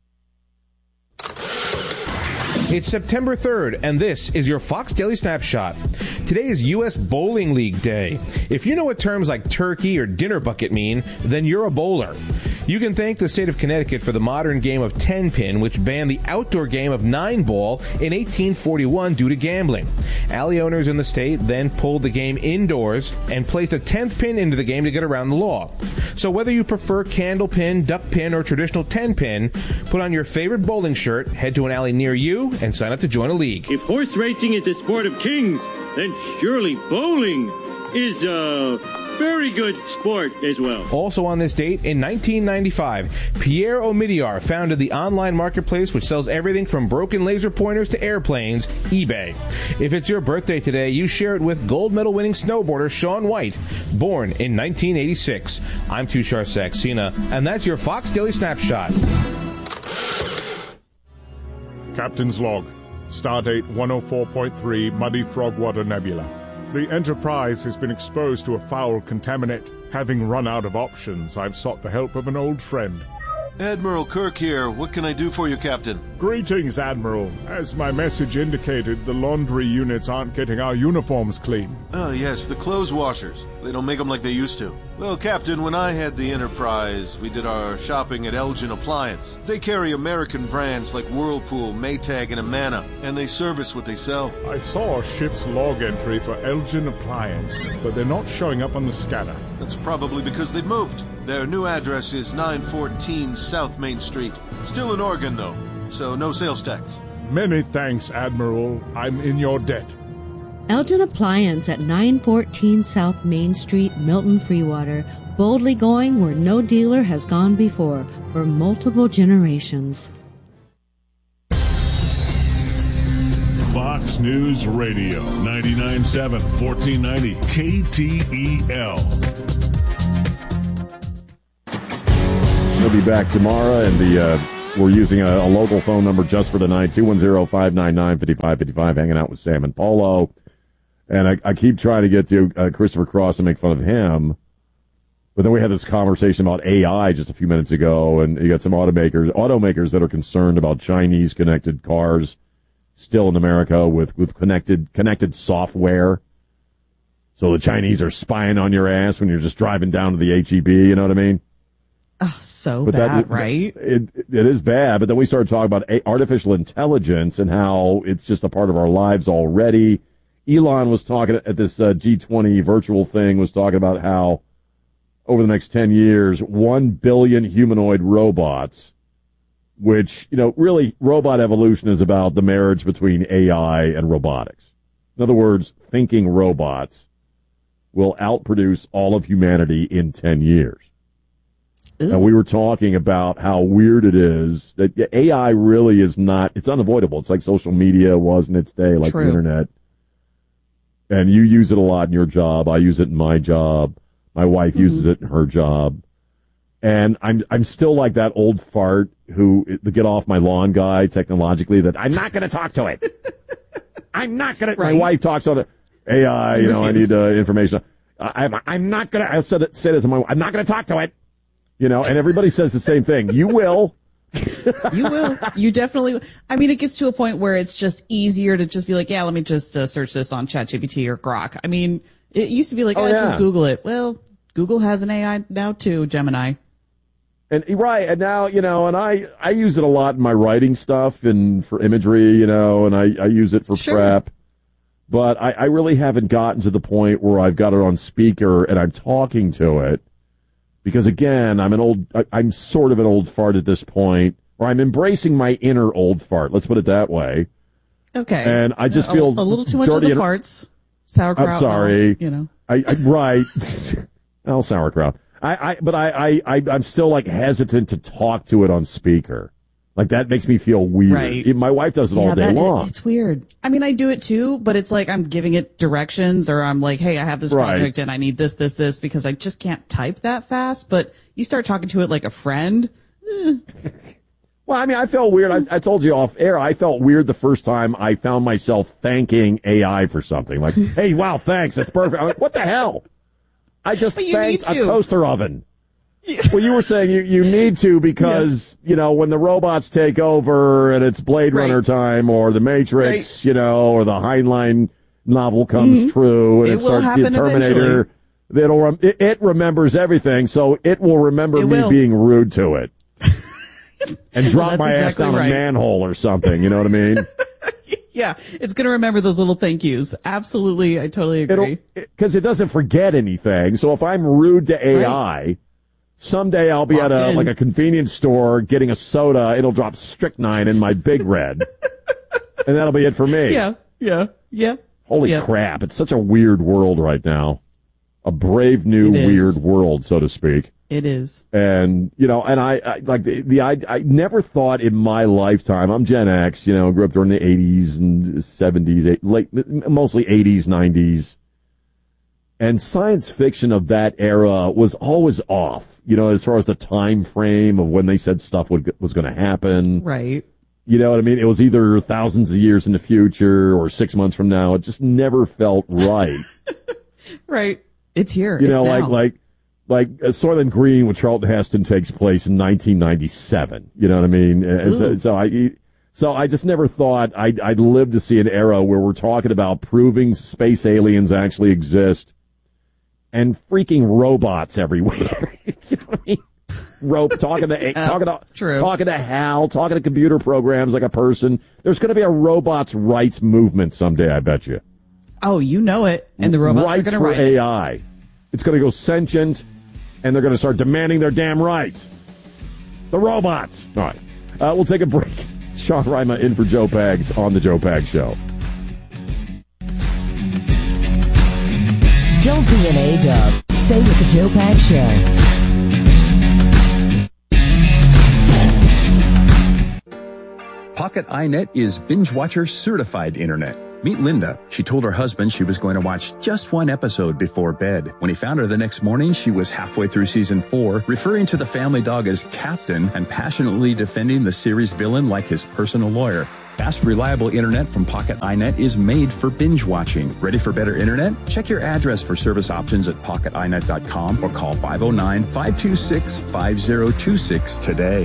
It's September 3rd, and this is your Fox Daily Snapshot. Today is U.S. Bowling League Day. If you know what terms like turkey or dinner bucket mean, then you're a bowler. You can thank the state of Connecticut for the modern game of 10-pin, which banned the outdoor game of 9-ball in 1841 due to gambling. Alley owners in the state then pulled the game indoors and placed a 10th pin into the game to get around the law. So whether you prefer candle pin, duck pin, or traditional 10-pin, put on your favorite bowling shirt, head to an alley near you, and sign up to join a league. If horse racing is a sport of kings, then surely bowling is a very good sport as well. Also on this date, in 1995, Pierre Omidyar founded the online marketplace which sells everything from broken laser pointers to airplanes, eBay. If it's your birthday today, you share it with gold medal winning snowboarder Shaun White, born in 1986. I'm Tushar Saxena, and that's your Fox Daily Snapshot. Captain's log. Stardate 104.3 Muddy Frogwater Nebula. The Enterprise has been exposed to a foul contaminant. Having run out of options, I've sought the help of an old friend. Admiral Kirk here. What can I do for you, Captain? Greetings, Admiral. As my message indicated, the laundry units aren't getting our uniforms clean. Oh, yes, the clothes washers. They don't make them like they used to. Well, Captain, when I had the Enterprise, we did our shopping at Elgin Appliance. They carry American brands like Whirlpool, Maytag, and Amana, and they service what they sell. I saw a ship's log entry for Elgin Appliance, but they're not showing up on the scanner. That's probably because they've moved. Their new address is 914 South Main Street. Still in Oregon, though, so no sales tax. Many thanks, Admiral. I'm in your debt. Elgin Appliance at 914 South Main Street, Milton Freewater. Boldly going where no dealer has gone before for multiple generations. Fox News Radio, 99.7, 1490 KTEL. We'll be back tomorrow, and we're using a local phone number just for tonight, 210-599-5555, hanging out with Sam and Polo. And I keep trying to get to Christopher Cross and make fun of him. But then we had this conversation about AI just a few minutes ago, and you got some automakers that are concerned about Chinese connected cars still in America with connected software. So the Chinese are spying on your ass when you're just driving down to the HEB, you know what I mean? Oh, so bad, right? It is bad, but then we started talking about artificial intelligence and how it's just a part of our lives already. Elon was talking at this G20 virtual thing, was talking about how over the next 10 years, 1 billion humanoid robots, which, really robot evolution is about the marriage between AI and robotics. In other words, thinking robots will outproduce all of humanity in 10 years. Ooh. And we were talking about how weird it is that AI really is not, it's unavoidable. It's like social media was in its day, like the internet. And you use it a lot in your job. I use it in my job. My wife uses it in her job. And I'm still like that old fart the get off my lawn guy technologically that I'm not going to talk to it. I'm not going to. Right. My wife talks on the AI, I need information. I'm not going to, I said it to my wife, I'm not going to talk to it. And everybody says the same thing. You will. You will. You definitely will. I mean, it gets to a point where it's just easier to just be like, yeah, let me just search this on ChatGPT or Grok. I mean, it used to be like, just Google it. Well, Google has an AI now too, Gemini. And right, and now, and I use it a lot in my writing stuff and for imagery, and I use it for prep. But I really haven't gotten to the point where I've got it on speaker and I'm talking to it. Because again, I'm sort of an old fart at this point, or I'm embracing my inner old fart. Let's put it that way. Okay. And I just feel a little too much of the farts. Sauerkraut. I'm sorry. Right. Oh, sauerkraut. But I'm still like hesitant to talk to it on speaker. Like that makes me feel weird. Right. My wife does it all day long. It's weird. I mean, I do it too, but it's like I'm giving it directions, or I'm like, hey, I have this project and I need this, because I just can't type that fast. But you start talking to it like a friend. Well, I mean, I felt weird. I told you off air, I felt weird the first time I found myself thanking AI for something. Like, hey, wow, thanks. That's perfect. I'm like, what the hell? I just thanked a toaster oven. Well, you were saying you need to because, when the robots take over and it's Blade Runner time or the Matrix, or the Heinlein novel comes true and it starts the Terminator, it remembers everything, so it will remember me being rude to it. And drop my ass down a manhole or something, you know what I mean? Yeah, it's going to remember those little thank yous. Absolutely, I totally agree. Because it doesn't forget anything, so if I'm rude to AI... Someday I'll be at a convenience store getting a soda. It'll drop strychnine in my Big Red. And that'll be it for me. Yeah. Holy crap. It's such a weird world right now. A brave new weird world, so to speak. It is. And, and I like I never thought in my lifetime, I'm Gen X, grew up during the 80s and 70s, mostly 80s, 90s. And science fiction of that era was always off, as far as the time frame of when they said stuff was going to happen. Right. You know what I mean? It was either thousands of years in the future or 6 months from now. It just never felt right. Right. It's here. Like Soylent Green with Charlton Heston takes place in 1997. You know what I mean? So I just never thought I'd live to see an era where we're talking about proving space aliens actually exist. And freaking robots everywhere. You know what I mean? Talking to Hal, talking to computer programs like a person. There's going to be a robots' rights movement someday, I bet you. Oh, you know it. And the robots are going to write it. AI. It's going to go sentient, and they're going to start demanding their damn rights. The robots. All right. We'll take a break. Sean Rima in for Joe Pags on the Joe Pags Show. Don't be an A-dub. Stay with the Joe Pags Show. Pocket iNet is Binge Watcher certified internet. Meet Linda. She told her husband she was going to watch just one episode before bed. When he found her the next morning, she was halfway through season 4, referring to the family dog as Captain and passionately defending the series villain like his personal lawyer. Fast, reliable internet from Pocket iNet is made for binge watching. Ready for better internet? Check your address for service options at pocketinet.com or call 509-526-5026 today.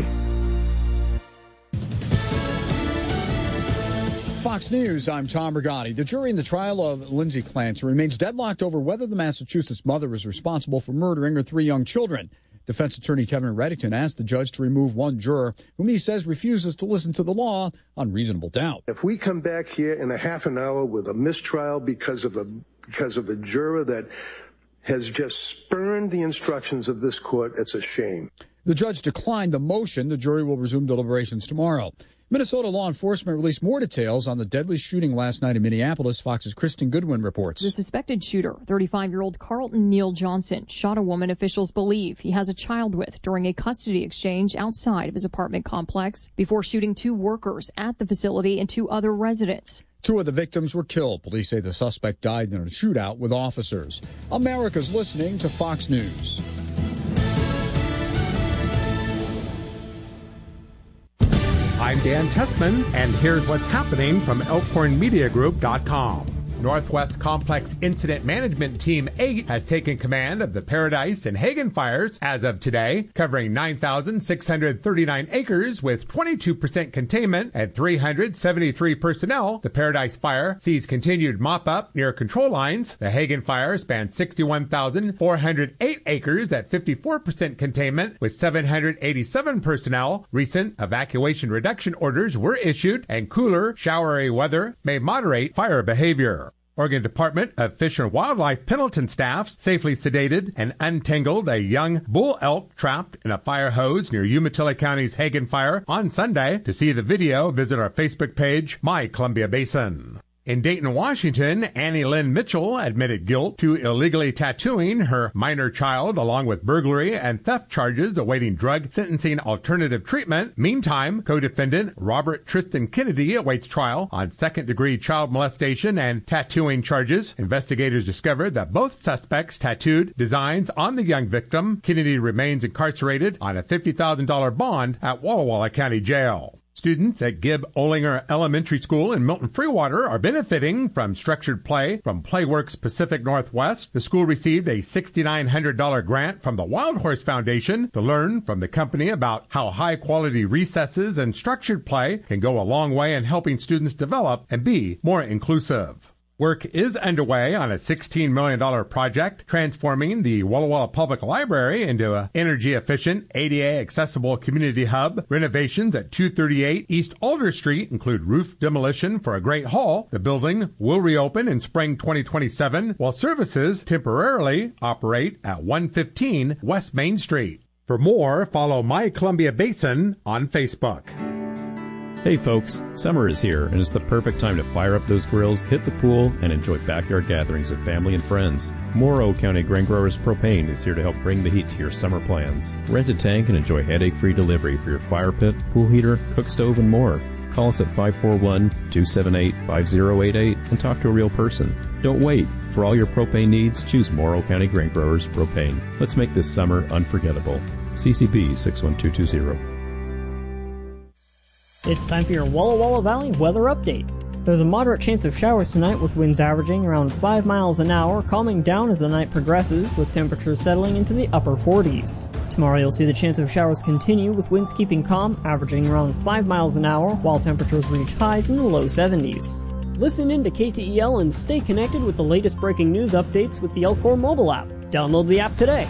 Fox News, I'm Tom Brigatti. The jury in the trial of Lindsay Clancy remains deadlocked over whether the Massachusetts mother is responsible for murdering her 3 young children. Defense attorney Kevin Reddington asked the judge to remove one juror whom he says refuses to listen to the law on reasonable doubt. If we come back here in a half an hour with a mistrial because of a juror that has just spurned the instructions of this court, it's a shame. The judge declined the motion. The jury will resume deliberations tomorrow. Minnesota law enforcement released more details on the deadly shooting last night in Minneapolis. Fox's Kristen Goodwin reports. The suspected shooter, 35-year-old Carlton Neal Johnson, shot a woman officials believe he has a child with during a custody exchange outside of his apartment complex before shooting 2 workers at the facility and 2 other residents. 2 of the victims were killed. Police say the suspect died in a shootout with officers. America's listening to Fox News. I'm Dan Tessman, and here's what's happening from ElkhornMediaGroup.com. Northwest Complex Incident Management Team 8 has taken command of the Paradise and Hagen fires as of today, covering 9,639 acres with 22% containment and 373 personnel. The Paradise fire sees continued mop-up near control lines. The Hagen fire spans 61,408 acres at 54% containment with 787 personnel. Recent evacuation reduction orders were issued, and cooler, showery weather may moderate fire behavior. Oregon Department of Fish and Wildlife Pendleton staff safely sedated and untangled a young bull elk trapped in a fire hose near Umatilla County's Hagen fire on Sunday. To see the video, visit our Facebook page, My Columbia Basin. In Dayton, Washington, Annie Lynn Mitchell admitted guilt to illegally tattooing her minor child along with burglary and theft charges awaiting drug sentencing alternative treatment. Meantime, co-defendant Robert Tristan Kennedy awaits trial on second-degree child molestation and tattooing charges. Investigators discovered that both suspects tattooed designs on the young victim. Kennedy remains incarcerated on a $50,000 bond at Walla Walla County Jail. Students at Gib Olinger Elementary School in Milton Freewater are benefiting from structured play from Playworks Pacific Northwest. The school received a $6,900 grant from the Wild Horse Foundation to learn from the company about how high-quality recesses and structured play can go a long way in helping students develop and be more inclusive. Work is underway on a $16 million project transforming the Walla Walla Public Library into an energy-efficient, ADA-accessible community hub. Renovations at 238 East Alder Street include roof demolition for a great hall. The building will reopen in spring 2027, while services temporarily operate at 115 West Main Street. For more, follow My Columbia Basin on Facebook. Hey folks, summer is here and it's the perfect time to fire up those grills, hit the pool, and enjoy backyard gatherings with family and friends. Morrow County Grain Growers Propane is here to help bring the heat to your summer plans. Rent a tank and enjoy headache-free delivery for your fire pit, pool heater, cook stove, and more. Call us at 541-278-5088 and talk to a real person. Don't wait. For all your propane needs, choose Morrow County Grain Growers Propane. Let's make this summer unforgettable. CCB 61220. It's time for your Walla Walla Valley weather update. There's a moderate chance of showers tonight with winds averaging around 5 miles an hour, calming down as the night progresses with temperatures settling into the upper 40s. Tomorrow you'll see the chance of showers continue with winds keeping calm, averaging around 5 miles an hour, while temperatures reach highs in the low 70s. Listen in to KTEL and stay connected with the latest breaking news updates with the Elkhorn mobile app. Download the app today.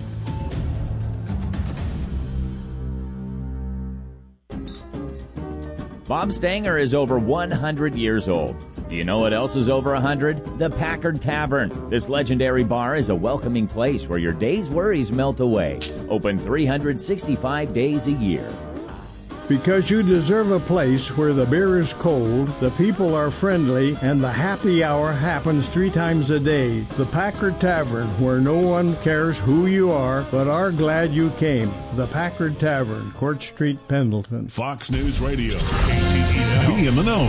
Bob Stanger is over 100 years old. Do you know what else is over 100? The Packard Tavern. This legendary bar is a welcoming place where your day's worries melt away. Open 365 days a year. because you deserve a place where the beer is cold, the people are friendly, and the happy hour happens 3 times a day. The Packard Tavern, where no one cares who you are, but are glad you came. The Packard Tavern, Court Street, Pendleton. Fox News Radio, KTEL. Be in the know.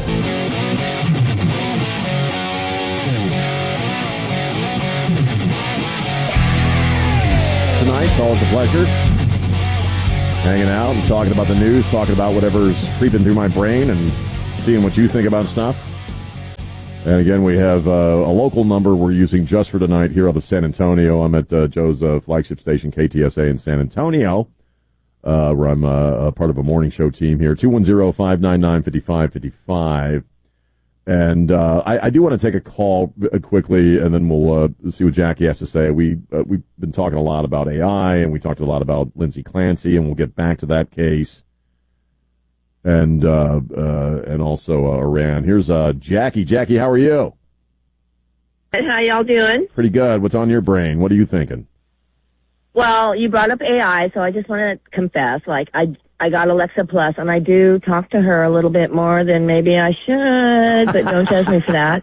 Tonight, it's always a pleasure hanging out and talking about the news, talking about whatever's creeping through my brain and seeing what you think about stuff. And again, we have a local number we're using just for tonight here out of San Antonio. I'm at Joe's flagship station, KTSA in San Antonio, where I'm a part of a morning show team here, 210-599-5555. And I do want to take a call quickly, and then we'll see what Jackie has to say. We've been talking a lot about AI, and we talked a lot about Lindsay Clancy, and we'll get back to that case, and also Iran. Here's Jackie. Jackie, how are you? How y'all doing? Pretty good. What's on your brain? What are you thinking? Well, you brought up AI, so I just want to confess, like, I got Alexa Plus, and I do talk to her a little bit more than maybe I should, but don't judge me for that.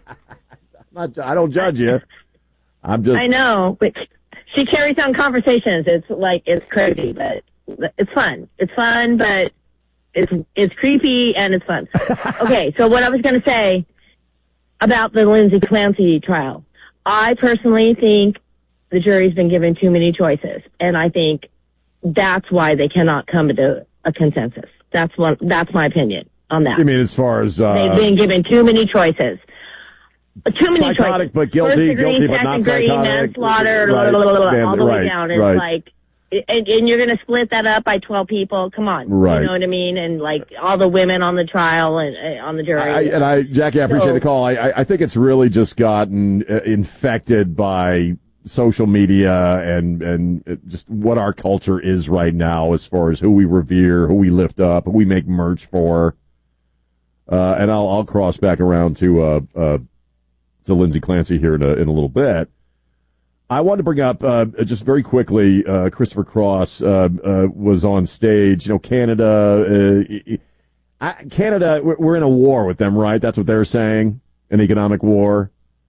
I don't judge you. I know, but she carries on conversations. It's like, it's crazy, but it's fun. It's fun, but it's creepy and it's fun. Okay, so what I was going to say about the Lindsay Clancy trial. I personally think the jury's been given too many choices, and I think that's why they cannot come to a consensus. That's my opinion on that. You mean as far as they've been given too many choices. Too many psychotic, choices. But guilty, guilty, but not psychotic. Manslaughter, right. all the way down. It's like, and you're going to split that up by 12 people. Come on, right? You know what I mean? And like all the women on the trial and on the jury. Jackie, I appreciate the call. I think it's really just gotten infected by social media and just what our culture is right now as far as who we revere, who we lift up, who we make merch for. And I'll cross back around to Lindsay Clancy here in a little bit. I wanted to bring up just very quickly. Christopher Cross was on stage. You know, Canada. Canada, we're in a war with them, right? That's what they're saying, an economic war.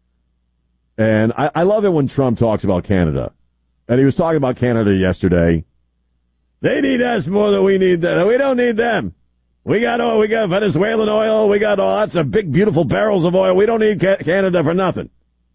And I love it when Trump talks about Canada. And he was talking about Canada yesterday. They need us more than we need them. We don't need them. We got oil. We got Venezuelan oil. We got lots of big, beautiful barrels of oil. We don't need Canada for nothing.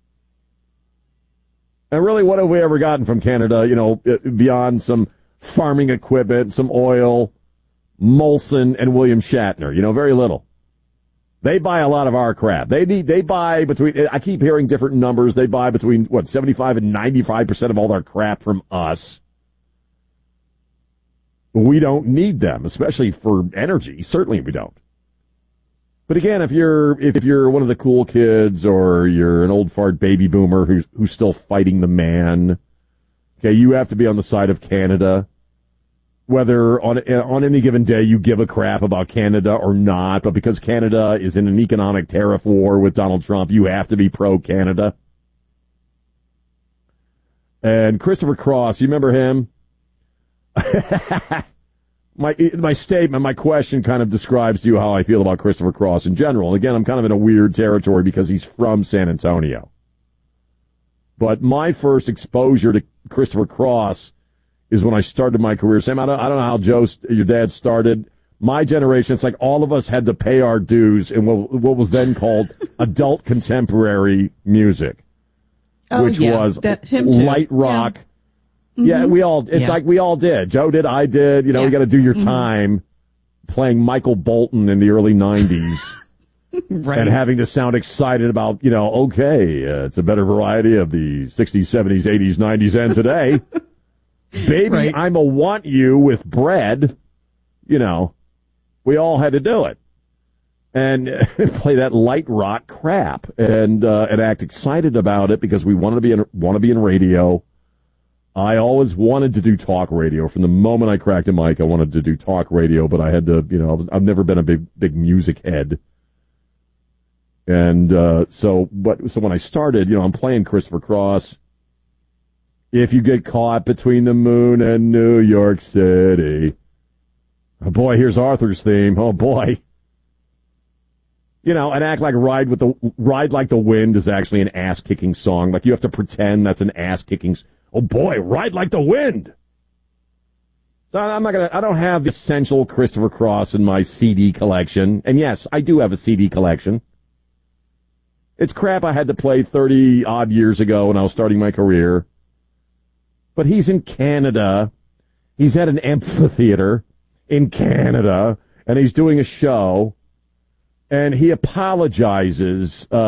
And really, what have we ever gotten from Canada, you know, beyond some farming equipment, some oil, Molson, and William Shatner? You know, very little. They buy a lot of our crap. They buy between, I keep hearing different numbers. They buy between, 75 and 95% of all their crap from us. We don't need them, especially for energy. Certainly we don't. But again, if you're one of the cool kids or you're an old fart baby boomer who's still fighting the man, okay, you have to be on the side of Canada. Whether on any given day you give a crap about Canada or not, but because Canada is in an economic tariff war with Donald Trump, you have to be pro-Canada. And Christopher Cross, you remember him? My statement, my question kind of describes to you how I feel about Christopher Cross in general. Again, I'm kind of in a weird territory because he's from San Antonio. But my first exposure to Christopher Cross is when I started my career. Sam, I don't know how Joe, your dad, started. My generation, it's like all of us had to pay our dues in what was then called adult contemporary music, which was light rock. Yeah. Yeah, we all, like we all did. Joe did, I did. You know, we got to do your time playing Michael Bolton in the early 90s. Right. And having to sound excited about, you know, okay, it's a better variety of the 60s, 70s, 80s, 90s, and today. Baby, right. I'm a want you with bread. You know, we all had to do it. And play that light rock crap and act excited about it because we want to be in radio. I always wanted to do talk radio. From the moment I cracked a mic, I wanted to do talk radio, but I had to, you know, I've never been a big music head. And so when I started, you know, I'm playing Christopher Cross. If you get caught between the moon and New York City, Oh, boy, here's Arthur's theme. Oh, boy. You know, and act like Ride Like the Wind is actually an ass-kicking song. Like, you have to pretend that's an ass-kicking... Oh, boy, Ride Like the Wind! So I don't have the essential Christopher Cross in my CD collection. And yes, I do have a CD collection. It's crap I had to play 30-odd years ago when I was starting my career. But he's in Canada. He's at an amphitheater in Canada, and he's doing a show, and he apologizes